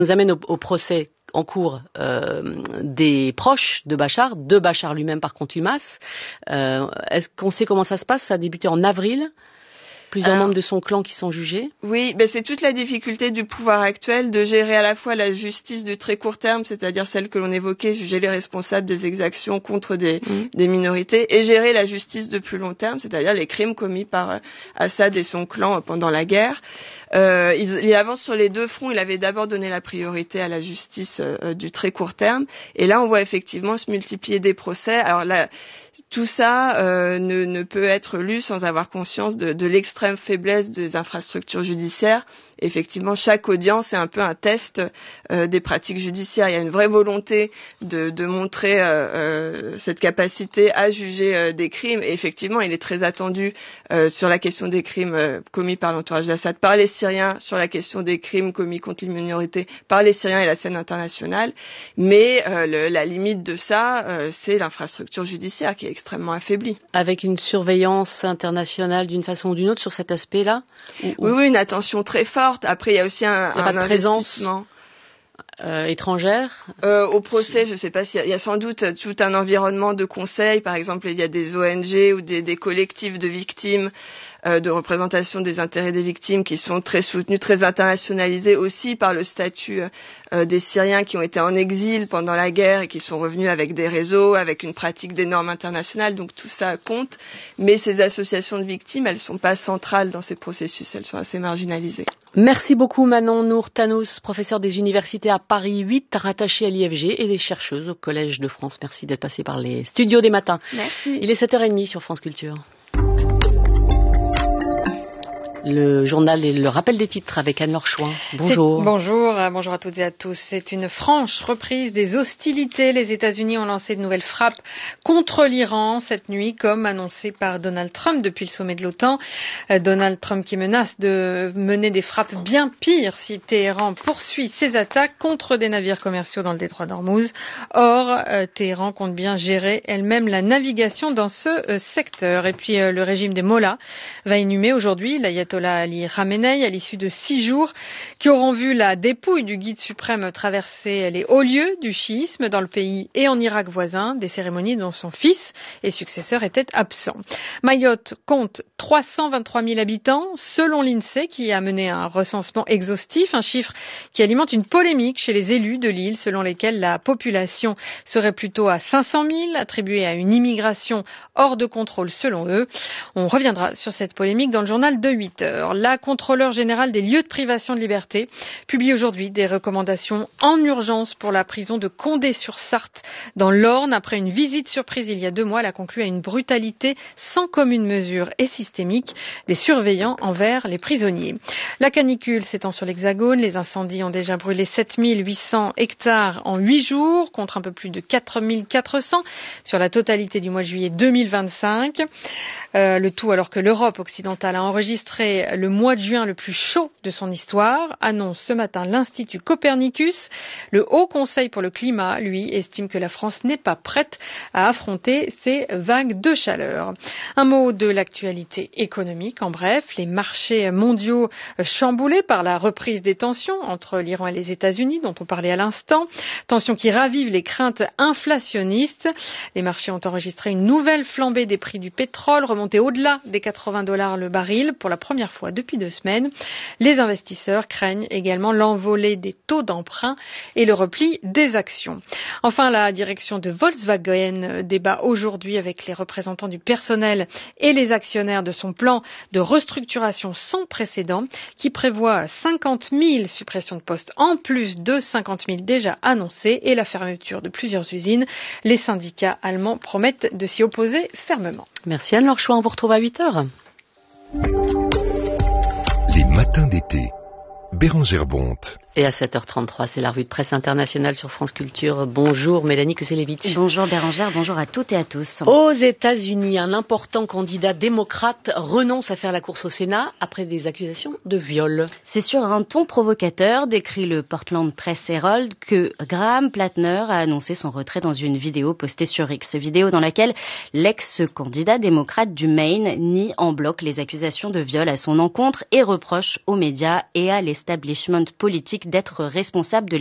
nous amène au procès en cours des proches de Bachar lui-même par contumace. Est-ce qu'on sait comment ça se passe? Ça a débuté en avril. Plusieurs membres de son clan qui sont jugés. Oui, c'est toute la difficulté du pouvoir actuel de gérer à la fois la justice du très court terme, c'est-à-dire celle que l'on évoquait, juger les responsables des exactions contre des minorités, et gérer la justice de plus long terme, c'est-à-dire les crimes commis par Assad et son clan pendant la guerre. Il avance sur les deux fronts. Il avait d'abord donné la priorité à la justice du très court terme, et là on voit effectivement se multiplier des procès. Alors là, tout ça ne peut être lu sans avoir conscience de l'extrême faiblesse des infrastructures judiciaires. Effectivement, chaque audience est un peu un test des pratiques judiciaires. Il y a une vraie volonté de montrer cette capacité à juger des crimes. Et effectivement, il est très attendu sur la question des crimes commis par l'entourage d'Assad, par les Syriens, sur la question des crimes commis contre les minorités, par les Syriens et la scène internationale. Mais la limite de ça, c'est l'infrastructure judiciaire qui est extrêmement affaiblie. Avec une surveillance internationale d'une façon ou d'une autre sur cet aspect-là? Oui, une attention très forte. Après, il y a aussi un investissement étrangère. Au procès, je ne sais pas s'il y a sans doute tout un environnement de conseil. Par exemple, il y a des ONG ou des collectifs de victimes, de représentation des intérêts des victimes qui sont très soutenus, très internationalisés aussi par le statut des Syriens qui ont été en exil pendant la guerre et qui sont revenus avec des réseaux, avec une pratique des normes internationales. Donc tout ça compte. Mais ces associations de victimes, elles ne sont pas centrales dans ces processus. Elles sont assez marginalisées. Merci beaucoup Manon Nour-Tannous, professeure des universités à Paris 8, rattachée à l'IFG et des chercheuses au Collège de France. Merci d'être passée par les studios des matins. Merci. Il est 7h30 sur France Culture. Le journal et le rappel des titres avec Anne-Laure Chouin. Bonjour. Bonjour à toutes et à tous. C'est une franche reprise des hostilités. Les États-Unis ont lancé de nouvelles frappes contre l'Iran cette nuit, comme annoncé par Donald Trump depuis le sommet de l'OTAN. Donald Trump qui menace de mener des frappes bien pires si Téhéran poursuit ses attaques contre des navires commerciaux dans le détroit d'Ormuz. Or, Téhéran compte bien gérer elle-même la navigation dans ce secteur. Et puis, le régime des Mollahs va inhumer aujourd'hui l'ayatollah Ali Khamenei à l'issue de 6 jours qui auront vu la dépouille du guide suprême traverser les hauts lieux du chiisme dans le pays et en Irak voisin, des cérémonies dont son fils et successeur étaient absents. Mayotte compte 323 000 habitants selon l'INSEE qui a mené un recensement exhaustif, un chiffre qui alimente une polémique chez les élus de l'île selon lesquels la population serait plutôt à 500 000, attribuée à une immigration hors de contrôle selon eux. On reviendra sur cette polémique dans le journal de 8 heures. La contrôleure générale des lieux de privation de liberté publie aujourd'hui des recommandations en urgence pour la prison de Condé-sur-Sarthe dans l'Orne. Après une visite surprise il y a 2 mois, elle a conclu à une brutalité sans commune mesure et systémique des surveillants envers les prisonniers. La canicule s'étend sur l'Hexagone. Les incendies ont déjà brûlé 7 800 hectares en 8 jours contre un peu plus de 4 400 sur la totalité du mois de juillet 2025. Le tout alors que l'Europe occidentale a enregistré le mois de juin le plus chaud de son histoire, annonce ce matin l'Institut Copernicus. Le Haut Conseil pour le climat, lui, estime que la France n'est pas prête à affronter ces vagues de chaleur. Un mot de l'actualité économique, en bref, les marchés mondiaux chamboulés par la reprise des tensions entre l'Iran et les États-Unis, dont on parlait à l'instant, tensions qui ravivent les craintes inflationnistes. Les marchés ont enregistré une nouvelle flambée des prix du pétrole, remonté au-delà des $80 le baril pour la première fois depuis 2 semaines. Les investisseurs craignent également l'envolée des taux d'emprunt et le repli des actions. Enfin, la direction de Volkswagen débat aujourd'hui avec les représentants du personnel et les actionnaires de son plan de restructuration sans précédent qui prévoit 50 000 suppressions de postes en plus de 50 000 déjà annoncées et la fermeture de plusieurs usines. Les syndicats allemands promettent de s'y opposer fermement. Merci Anne-Laure Chouin, on vous retrouve à 8h. Les matins d'été. Bérangère Bonte. Et à 7h33, c'est la revue de presse internationale sur France Culture. Bonjour Mélanie Kuselevitch. Bonjour Bérangère, bonjour à toutes et à tous. Aux États-Unis, un important candidat démocrate renonce à faire la course au Sénat après des accusations de viol. C'est sur un ton provocateur, décrit le Portland Press Herald, que Graham Platner a annoncé son retrait dans une vidéo postée sur X. Vidéo dans laquelle l'ex-candidat démocrate du Maine nie en bloc les accusations de viol à son encontre et reproche aux médias et à l'establishment politique soviétique d'être responsable de